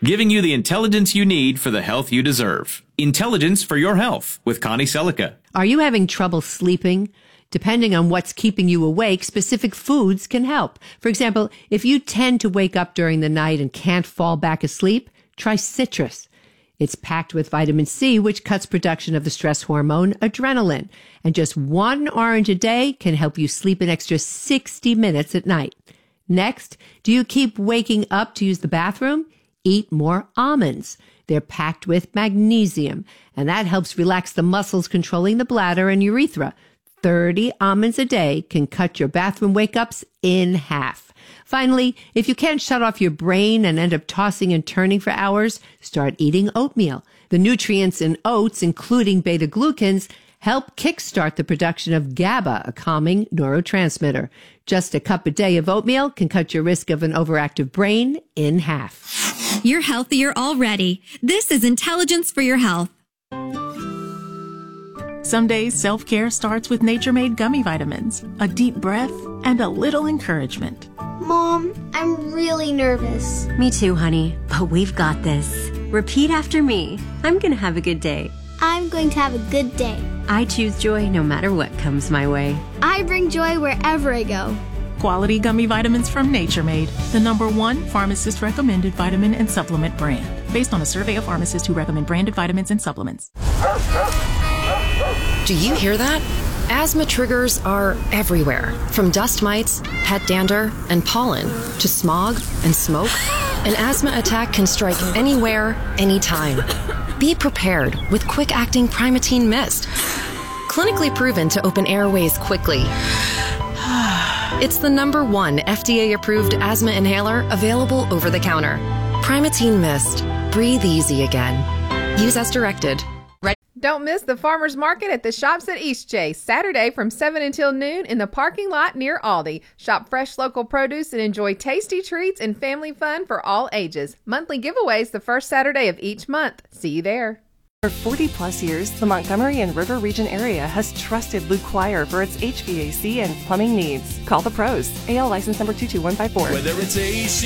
giving you the intelligence you need for the health you deserve. Intelligence for your health with Connie Selica. Are you having trouble sleeping? Depending on what's keeping you awake, specific foods can help. For example, if you tend to wake up during the night and can't fall back asleep, try citrus. It's packed with vitamin C, which cuts production of the stress hormone adrenaline. And just one orange a day can help you sleep an extra 60 minutes at night. Next, do you keep waking up to use the bathroom? Eat more almonds. They're packed with magnesium, and that helps relax the muscles controlling the bladder and urethra. 30 almonds a day can cut your bathroom wake-ups in half. Finally, if you can't shut off your brain and end up tossing and turning for hours, start eating oatmeal. The nutrients in oats, including beta-glucans, help kickstart the production of GABA, a calming neurotransmitter. Just a cup a day of oatmeal can cut your risk of an overactive brain in half. You're healthier already. This is Intelligence for Your Health. Some days, self-care starts with Nature-Made gummy vitamins, a deep breath, and a little encouragement. Mom, I'm really nervous. Me too, honey, but we've got this. Repeat after me. I'm going to have a good day. I'm going to have a good day. I choose joy no matter what comes my way. I bring joy wherever I go. Quality gummy vitamins from Nature-Made, the #1 pharmacist-recommended vitamin and supplement brand, based on a survey of pharmacists who recommend branded vitamins and supplements. Do you hear that? Asthma triggers are everywhere, from dust mites, pet dander, and pollen, to smog and smoke. An asthma attack can strike anywhere, anytime. Be prepared with quick-acting Primatene Mist. Clinically proven to open airways quickly. It's the #1 FDA-approved asthma inhaler available over the counter. Primatene Mist. Breathe easy again. Use as directed. Don't miss the farmers market at the Shops at Eastchase, Saturday from 7 until noon in the parking lot near Aldi. Shop fresh local produce and enjoy tasty treats and family fun for all ages. Monthly giveaways the first Saturday of each month. See you there. For 40-plus years, the Montgomery and River Region area has trusted Luke Quire for its HVAC and plumbing needs. Call the pros. AL license number 22154. Whether it's AC